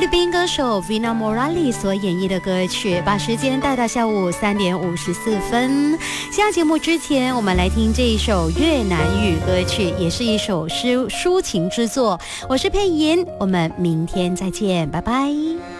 律宾歌手 Vina Morales 所演绎的歌曲，把时间带到下午3点54分。下节目之前，我们来听这一首越南语歌曲，也是一首抒情之作。我是佩莹，我们明天再见，拜拜。